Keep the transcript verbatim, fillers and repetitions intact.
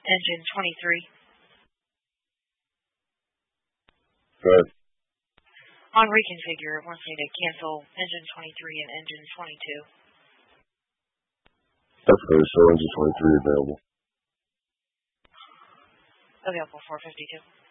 engine twenty-three. Good. On reconfigure, it wants me to cancel engine twenty-three and engine twenty-two. That's good. So engine twenty-three available. Available four fifty-two.